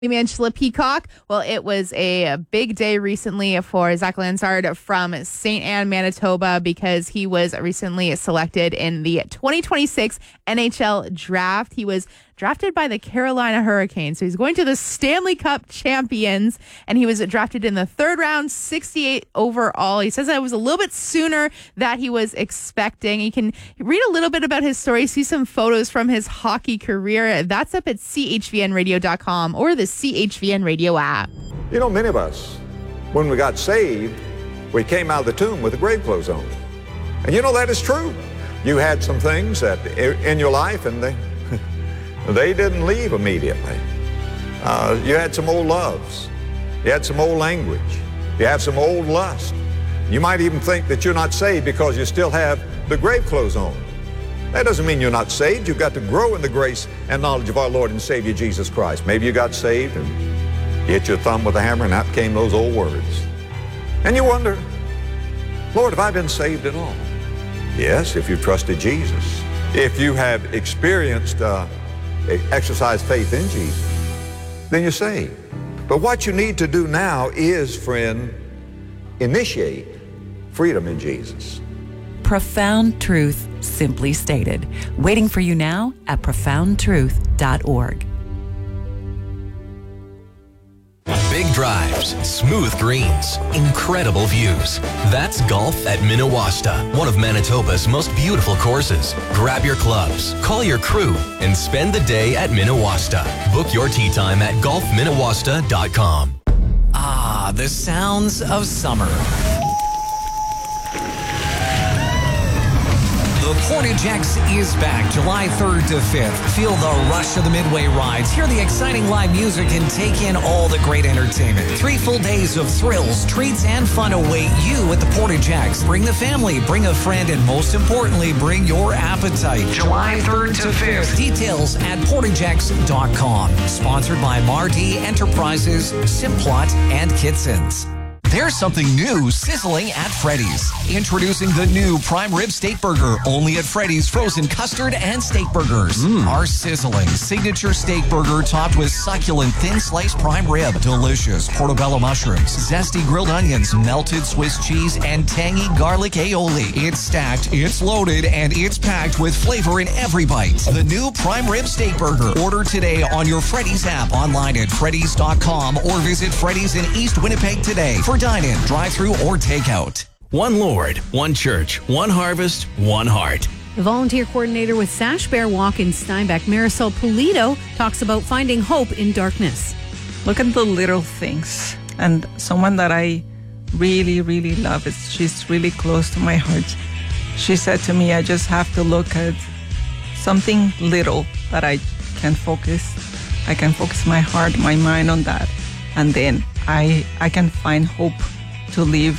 I'm Angela Peacock. Well, it was a big day recently for Zach Lansard from St. Anne, Manitoba, because he was recently selected in the 2026 NHL draft. He was drafted by the Carolina Hurricanes. So he's going to the Stanley Cup champions, and he was drafted in the third round, 68 overall. He says that was a little bit sooner that he was expecting. You can read a little bit about his story, see some photos from his hockey career. That's up at chvnradio.com or the CHVN Radio app. You know, many of us, when we got saved, we came out of the tomb with the grave clothes on. And you know that is true. You had some things that in your life, and they didn't leave immediately. You had some old loves. You had some old language. You have some old lust. You might even think that you're not saved because you still have the grave clothes on. That doesn't mean you're not saved. You've got to grow in the grace and knowledge of our Lord and Savior Jesus Christ. Maybe you got saved and you hit your thumb with a hammer and out came those old words. And you wonder, Lord, have I been saved at all? Yes, if you've trusted Jesus. If you have experienced, exercised faith in Jesus, then you're saved. But what you need to do now is, friend, initiate freedom in Jesus. Profound truth, simply stated. Waiting for you now at profoundtruth.org. Big drives, smooth greens, incredible views. That's golf at Minnewasta, one of Manitoba's most beautiful courses. Grab your clubs, call your crew, and spend the day at Minnewasta. Book your tee time at golfminnewasta.com. Ah, the sounds of summer. The Portage X is back July 3rd to 5th. Feel the rush of the Midway rides, hear the exciting live music, and take in all the great entertainment. 3 full days of thrills, treats, and fun await you at the Portage X. Bring the family, bring a friend, and most importantly, bring your appetite. July 3rd to 5th. Details at portagex.com. Sponsored by Mardi Enterprises, Simplot, and Kitson's. There's something new sizzling at Freddy's. Introducing the new Prime Rib Steak Burger, only at Freddy's frozen custard and steak burgers. Our sizzling signature steak burger topped with succulent thin sliced prime rib, delicious portobello mushrooms, zesty grilled onions, melted Swiss cheese, and tangy garlic aioli. It's stacked, it's loaded, and it's packed with flavor in every bite. The new Prime Rib Steak Burger. Order today on your Freddy's app, online at freddys.com, or visit Freddy's in East Winnipeg today for dine-in, drive-through, or takeout. One Lord, one church, one harvest, one heart. The volunteer coordinator with Sash Bear Walk in Steinbach, Marisol Pulido, talks about finding hope in darkness. Look at the little things. And someone that I really, really love, she's really close to my heart. She said to me, I just have to look at something little that I can focus. I can focus my heart, my mind on that. And then I can find hope to live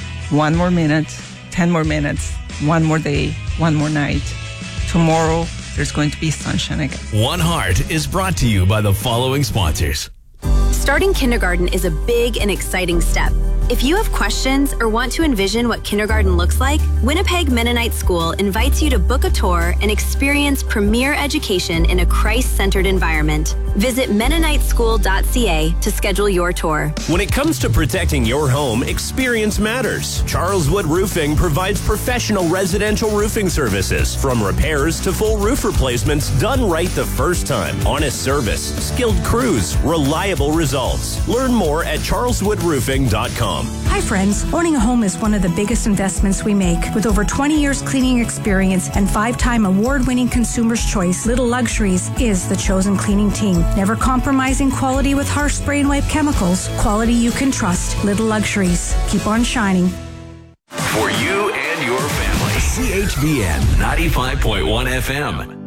1 more minute, 10 more minutes, 1 more day, 1 more night. Tomorrow, there's going to be sunshine again. One Heart is brought to you by the following sponsors. Starting kindergarten is a big and exciting step. If you have questions or want to envision what kindergarten looks like, Winnipeg Mennonite School invites you to book a tour and experience premier education in a Christ-centered environment. Visit MennoniteSchool.ca to schedule your tour. When it comes to protecting your home, experience matters. Charles Wood Roofing provides professional residential roofing services, from repairs to full roof replacements done right the first time. Honest service, skilled crews, reliable results. Learn more at charleswoodroofing.com. Hi friends, owning a home is one of the biggest investments we make. With over 20 years cleaning experience and 5-time award-winning Consumer's Choice, Little Luxuries is the chosen cleaning team. Never compromising quality with harsh spray and wipe chemicals. Quality you can trust. Little Luxuries. Keep on shining. For you and your family. CHVN 95.1 FM.